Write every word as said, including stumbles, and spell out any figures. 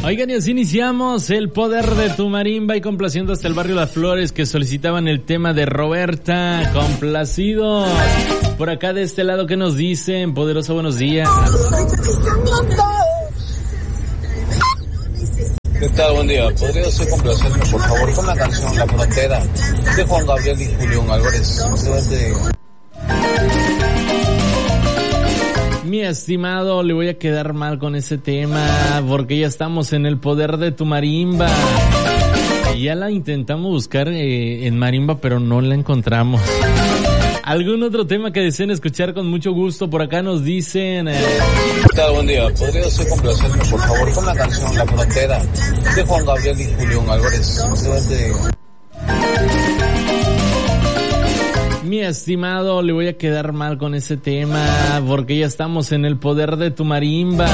Oigan, y así iniciamos el poder de tu marimba y complaciendo hasta el barrio Las Flores que solicitaban el tema de Roberta. Complacidos. Por acá de este lado, ¿qué nos dicen? Poderoso, buenos días. ¿Qué tal? Buen día. ¿Podría usted complacerme, por favor, con la canción La Frontera de Juan Gabriel y Julián Álvarez? Mi estimado, le voy a quedar mal con ese tema porque ya estamos en el poder de tu marimba. Ya la intentamos buscar eh, en marimba, pero no la encontramos. ¿Algún otro tema que deseen escuchar con mucho gusto? Por acá nos dicen... Eh... ¿Qué tal? Buen día. ¿Podría usted complacerme, por favor, con la canción La Frontera de Juan Gabriel y Julián Álvarez? Mi estimado, le voy a quedar mal con ese tema porque ya estamos en el poder de tu marimba.